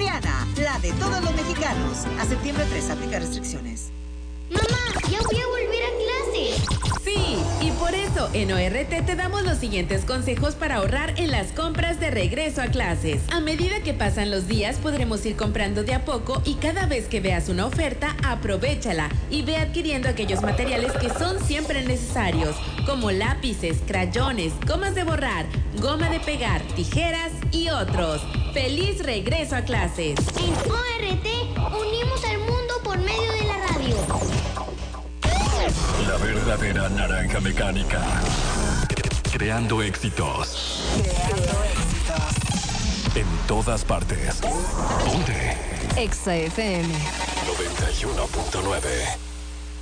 Soriana, la de todos los mexicanos. A septiembre 3, aplica restricciones. Mamá, ya voy a volver a clase. Sí, y por eso en ORT te damos los siguientes consejos para ahorrar en las compras de regreso a clases. A medida que pasan los días podremos ir comprando de a poco y cada vez que veas una oferta, aprovéchala y ve adquiriendo aquellos materiales que son siempre necesarios, como lápices, crayones, gomas de borrar, goma de pegar, tijeras y otros. ¡Feliz regreso a clases! En ORT unimos al mundo por medio de la radio. La verdadera naranja mecánica. Creando éxitos. En todas partes. Ponte. Exa FM 91.9.